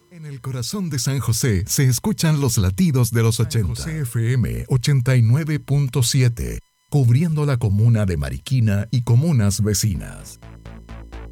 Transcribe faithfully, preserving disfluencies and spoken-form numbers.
En el corazón de San José se escuchan los latidos de los ochenta. José F M ochenta y nueve punto siete, cubriendo la comuna de Mariquina y comunas vecinas.